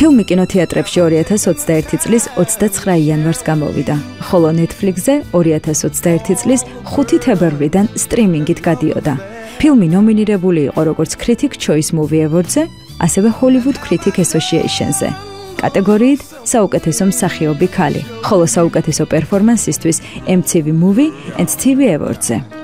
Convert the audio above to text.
ფილმი კინოთეატრებში 2021 წლის 29 იანვარს გამოვიდა, ხოლო Netflix-ზე 2021 წლის 5 თებერვლიდან სტრიმინგით გადიოდა. ფილმი ნომინირებული იყო როგორც Critics' Choice Movie Award-ზე, ასევე Hollywood Critics Association-ზე. კატეგორიით საუკეთესო მსახიობი ქალი, ხოლო საუკეთესო პერფორმანსისთვის MTV Movie and TV Award-ზე.